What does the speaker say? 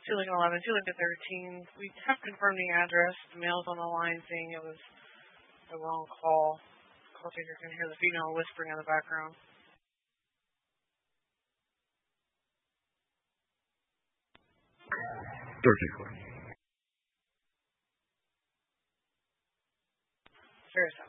2 Lincoln 11, 2 Lincoln 13. We have confirmed the address. The male's on the line saying it was the wrong call. Call taker can hear the female whispering in the background. 13. Serious